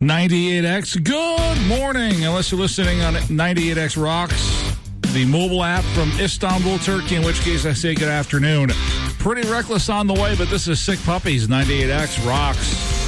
98X, good morning. Unless you're listening on 98X Rocks, the mobile app from Istanbul, Turkey, in which case I say good afternoon. Pretty reckless on the way, but this is Sick Puppies, 98X Rocks.